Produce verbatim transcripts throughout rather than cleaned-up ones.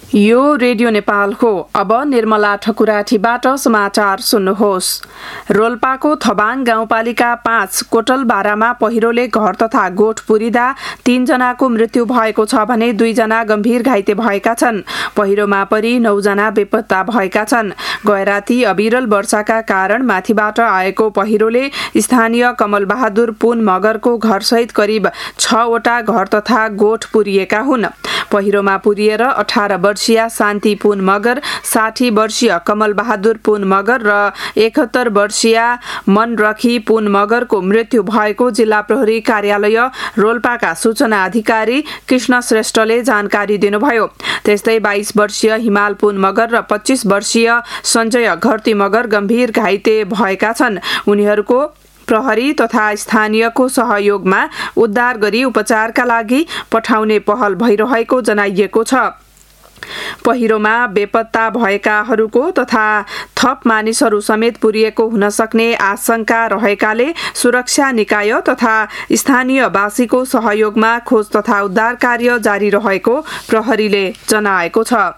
यो रेडियो नेपाल हो। अब निर्मला ठकुराठीबाट समाचार सुन्नुहोस्। रोल्पाको थबाङ गाउँपालिका पाँच कोटलबारामा पहिरोले घर तथा गोठ पुरिँदा तीनजनाको मृत्यु भएको छ भने दुईजना गम्भीर घाइते भएका छन्। पहिरोमा परि नौजना बेपत्ता भएका छन्। गएराती अविरल वर्षाका कारण माथिबाट आएको पहिरोले स्थानीय कमल बहादुर पुन मगरको घरसहित करिब छवटा घर तथा गोठ पुरिएका हुन्। पहिरोमा पुरिएर अठार वर्षीय शान्ति पुन मगर, साठी वर्षीय कमल बहादुर पुन मगर र एकहत्तर वर्षीय मनरखी पुन मगरको मृत्यु भएको जिल्ला प्रहरी कार्यालय रोल्पाका सूचना अधिकारी कृष्ण श्रेष्ठले जानकारी दिनुभयो। त्यस्तै बाइस वर्षीय हिमाल पुन मगर र पच्चीस वर्षीय सञ्जय घरती मगर गम्भीर घाइते भएका छन्। उनीहरूको प्रहरी तथा स्थानीयको सहयोगमा उद्धार गरी उपचारका लागि पठाउने पहल भइरहेको जनाइएको छ। पहिरोमा बेपत्ता भएकाहरूको तथा थप मानिसहरू समेत पुरिएको हुन सक्ने आशंका रहेकाले सुरक्षा निकाय तथा स्थानीयवासीको सहयोगमा खोज तथा उद्धार कार्य जारी रहेको प्रहरीले जनाएको छ।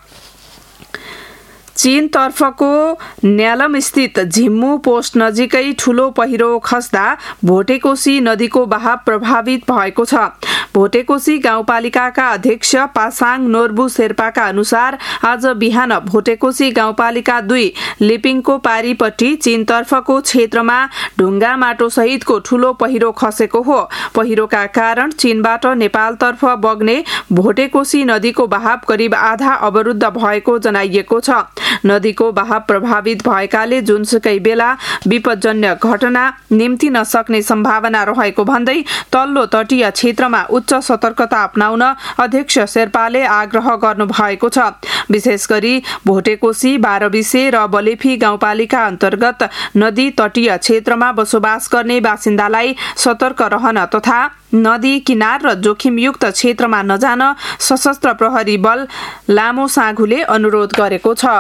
चीन तर्फको न्यालम स्थित झिम्मु पोस्ट नजिकै ठूलो पहिरो खस्दा भोटेकोशी नदीको बहाव प्रभावित भएको छ। भोटेकोशी गाउँपालिकाका अध्यक्ष पासाङ नोर्बु शेर्पाका अनुसार आज बिहान भोटेकोशी गाउँपालिका दुई लिपिङको पारीपट्टि चीनतर्फको क्षेत्रमा ढुङ्गा माटो सहितको ठूलो पहिरो खसेको हो। पहिरोका कारण चीनबाट नेपालतर्फ बग्ने भोटेकोशी नदीको बहाव करिब आधा अवरुद्ध भएको जनाइएको छ। नदीको बहाव प्रभावित भएकाले जुनसुकै बेला विपदजन्य घटना निम्तिन सक्ने सम्भावना रहेको भन्दै तल्लो तटीय क्षेत्रमा उच्च सतर्कता अपनाउन अध्यक्ष शेर्पाले आग्रह गर्नु भएको छ। विशेष गरी भोटेकोशी, बाह्रविसे र बलेफी गाउँपालिका अन्तर्गत नदी तटीय क्षेत्रमा बसोबास गर्ने बासिन्दालाई सतर्क रहन तथा नदी किनार र जोखिमयुक्त क्षेत्रमा नजान सशस्त्र प्रहरी बल लामो साँघुले अनुरोध गरेको छ।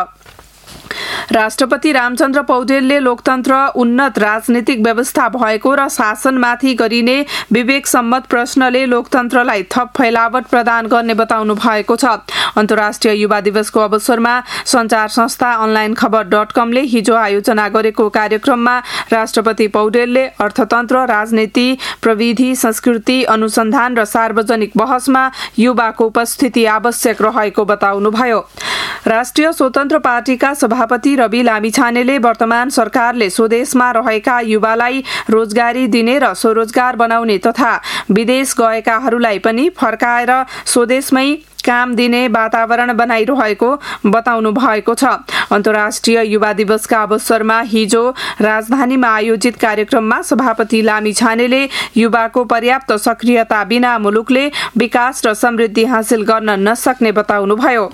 राष्ट्रपति रामचन्द्र पौडेलले लोकतन्त्र उन्नत राजनीतिक व्यवस्था भएको र शासनमाथि गरिने विवेक सम्मत प्रश्नले लोकतन्त्रलाई थप फैलावट प्रदान गर्ने बताउनु भएको छ। अन्तर्राष्ट्रिय युवा दिवसको अवसरमा सञ्चार संस्था अनलाइन खबर डट कमले हिजो आयोजना गरेको कार्यक्रममा राष्ट्रपति पौडेलले अर्थतन्त्र, राजनीति, प्रविधि, संस्कृति, अनुसन्धान र सार्वजनिक बहसमा युवाको उपस्थिति आवश्यक रहेको बताउनुभयो। राष्ट्रिय स्वतन्त्र पार्टीका सभापति रवि लामिछानेले वर्तमान सरकारले स्वदेशमा रहेका युवालाई रोजगारी दिने र स्वरोजगार बनाउने तथा विदेश गएकाहरूलाई पनि फर्काएर स्वदेशमै काम दिने वातावरण बनाइरहेको बताउनु भएको छ। अन्तर्राष्ट्रिय युवा दिवसका अवसरमा हिजो राजधानीमा आयोजित कार्यक्रममा सभापति लामिछानेले युवाको पर्याप्त सक्रियता बिना मुलुकले विकास र समृद्धि हासिल गर्न नसक्ने बताउनुभयो।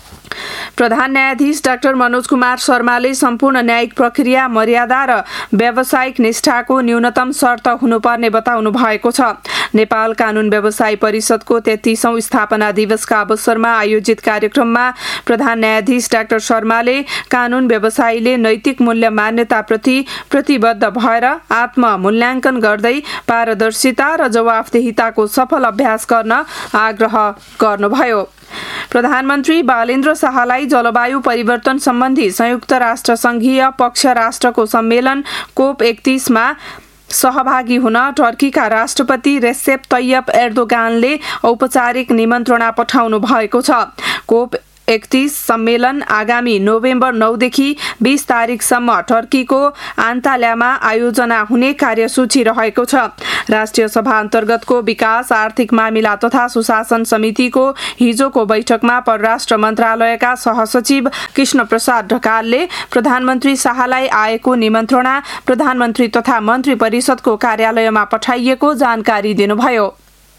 प्रधान न्यायाधीश डाक्टर मनोज कुमार शर्माले सम्पूर्ण न्यायिक प्रक्रिया मर्यादा र व्यावसायिक निष्ठाको न्यूनतम शर्त हुनुपर्ने बताउनु भएको छ। नेपाल कानून व्यवसाय परिषदको तेत्तीसौं स्थापना दिवसका अवसरमा आयोजित कार्यक्रममा प्रधान न्यायाधीश डाक्टर शर्माले कानून व्यवसायीले नैतिक मूल्य मान्यताप्रति प्रतिबद्ध भएर आत्ममूल्याङ्कन गर्दै पारदर्शिता र जवाफदेहिताको सफल अभ्यास गर्न आग्रह गर्नुभयो। प्रधानमन्त्री बालेन्द्र शाहलाई जलवायु परिवर्तन सम्बन्धी संयुक्त राष्ट्र संघीय पक्ष राष्ट्रको सम्मेलन कोप एकतीसमा सहभागी हुन टर्कीका राष्ट्रपति रेसेप तय्यप एर्दोगानले औपचारिक निमन्त्रणा पठाउनु भएको छ। कोप एकतीस सम्मेलन आगामी नोभेम्बर नौदेखि बीस तारिकसम्म टर्कीको आन्ताल्यामा आयोजना हुने कार्यसूची रहेको छ। राष्ट्रिय सभा अन्तर्गतको विकास, आर्थिक मामिला तथा सुशासन समितिको हिजोको बैठकमा परराष्ट्र मन्त्रालयका सहसचिव कृष्ण प्रसाद ढकालले प्रधानमन्त्री शाहलाई आएको निमन्त्रणा प्रधानमन्त्री तथा मन्त्री परिषदको कार्यालयमा पठाइएको जानकारी दिनुभयो।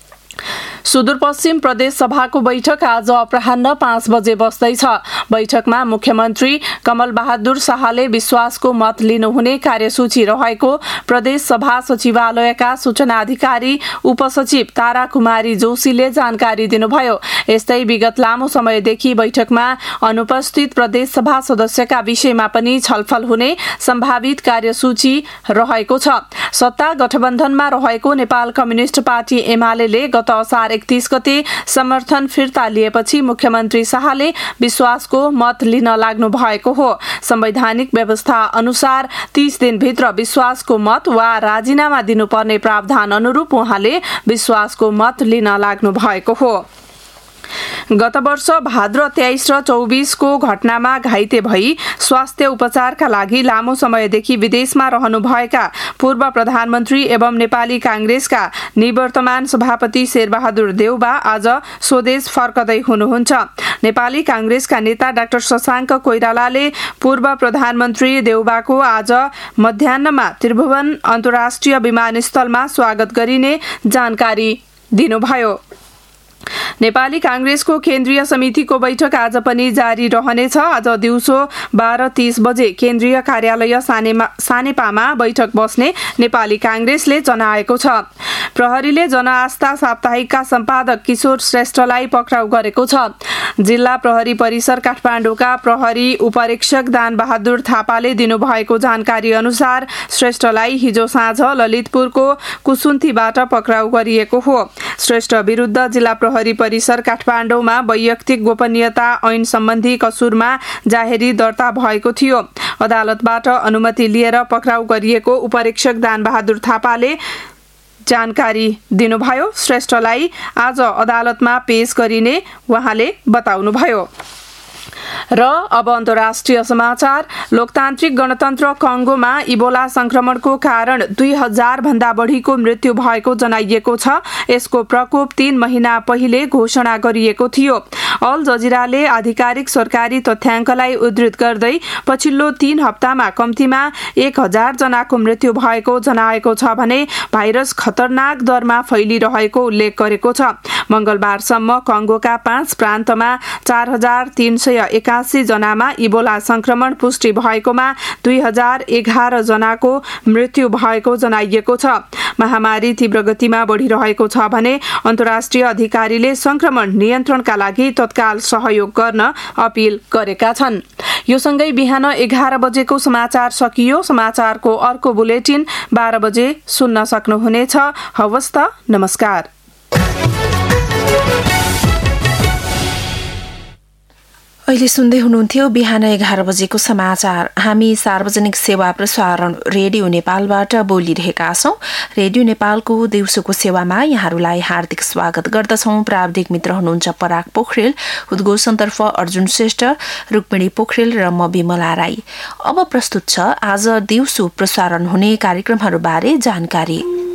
सुदूरपश्चिम प्रदेश सभाको बैठक आज अपराह्न पाँच बजे बस्दैछ। बैठकमा मुख्यमन्त्री कमल बहादुर शाहले विश्वासको मत लिनुहुने कार्यसूची रहेको प्रदेश सभा सचिवालयका सूचना अधिकारी उपसचिव तारा कुमारी जोशीले जानकारी दिनुभयो। यस्तै विगत लामो समयदेखि बैठकमा अनुपस्थित प्रदेश सभा सदस्यका विषयमा पनि छलफल हुने सम्भावित कार्यसूची रहेको छ। सत्ता गठबन्धनमा रहेको नेपाल कम्युनिस्ट पार्टी एमाले गत गत असार एकतीस गते समर्थन फिर्ता लिएपछि मुख्यमन्त्री शाहले विश्वासको मत लिन लाग्नु भएको हो। संवैधानिक व्यवस्था अनुसार तीस दिनभित्र विश्वासको मत वा राजीनामा दिनुपर्ने प्रावधान अनुरूप उहाँले विश्वासको मत लिन लाग्नु भएको हो। गत वर्ष भाद्र तेइस र चौबिसको घटनामा घाइते भई स्वास्थ्य उपचारका लागि लामो समयदेखि विदेशमा रहनुभएका पूर्व प्रधानमन्त्री एवं नेपाली कांग्रेसका निवर्तमान सभापति शेरबहादुर देउबा आज स्वदेश फर्कदै हुनुहुन्छ। नेपाली कांग्रेसका नेता डाक्टर शशाङ्क कोइरालाले पूर्व प्रधानमन्त्री देउबाको आज मध्याह्नमा त्रिभुवन अन्तर्राष्ट्रिय विमानस्थलमा स्वागत गरिने जानकारी दिनुभयो। नेपाली कांग्रेसको केन्द्रीय समितिको बैठक आज पनि जारी रहनेछ। आज दिउँसो बाह्र तीस बजे केन्द्रीय कार्यालय सानेपामा बैठक बस्ने नेपाली कांग्रेसले जनाएको छ। प्रहरीले जनआस्था साप्ताहिकका सम्पादक किशोर श्रेष्ठलाई पक्राउ गरेको छ। जिल्ला प्रहरी परिसर काठमाडौँका प्रहरी उपरीक्षक दानबहादुर थापाले दिनुभएको जानकारी अनुसार श्रेष्ठलाई हिजो साँझ ललितपुरको कुसुन्थीबाट पक्राउ गरिएको हो। श्रेष्ठ विरुद्ध जिल्ला प्रहरी परिसर काठमाडौँमा वैयक्तिक गोपनीयता ऐन सम्बन्धी कसुरमा जाहेरी दर्ता भएको थियो। अदालतबाट अनुमति लिएर पक्राउ गरिएको उपरीक्षक दानबहादुर थापाले जानकारी दिनुभयो। श्रेष्ठलाई आज अदालतमा पेश गरिने उहाँले बताउनुभयो। र अब अन्तर्राष्ट्रिय समाचार। लोकतान्त्रिक गणतन्त्र कङ्गोमा इबोला संक्रमणको कारण दुई हजार भन्दा बढीको मृत्यु भएको जनाइएको छ। यसको प्रकोप तीन महिना पहिले घोषणा गरिएको थियो। अल जजिराले आधिकारिक सरकारी तथ्याङ्कलाई उद्धृत गर्दै पछिल्लो तीन हप्तामा कम्तीमा एक हजार जनाको मृत्यु भएको जनाएको छ भने भाइरस खतरनाक दरमा फैलिरहेको उल्लेख गरेको छ। मंगलबारसम्म कङ्गोका पाँच प्रान्तमा चार हजार तीन सय एकासी जनामा इबोला संक्रमण पुष्टि भएकोमा दुई हजार एघार जनाको मृत्यु भएको जनाइएको छ। महामारी तीव्र गतिमा बढिरहेको छ भने अन्तर्राष्ट्रिय अधिकारीले संक्रमण नियन्त्रणका लागि तत्काल सहयोग गर्न अपील गरेका छन्। यो सँगै बिहान एघार बजेको समाचार सकियो। समाचारको अर्को बुलेटिन बाह्र बजे सुन्न सक्नुहुनेछ। हवस् त, नमस्कार। अहिले सुन्दै हुनुहुन्थ्यो बिहान एघार बजेको समाचार। हामी सार्वजनिक सेवा प्रसारण रेडियो नेपालबाट बोलिरहेका छौं। रेडियो नेपालको दिउँसोको सेवामा यहाँहरूलाई हार्दिक स्वागत गर्दछौं। प्राविधिक मित्र हुनुहुन्छ पराग पोखरेल, उद्घोषणतर्फ अर्जुन श्रेष्ठ, रुक्मिणी पोखरेल र म विमला राई। अब प्रस्तुत छ आज दिउँसो प्रसारण हुने कार्यक्रमहरूबारे जानकारी।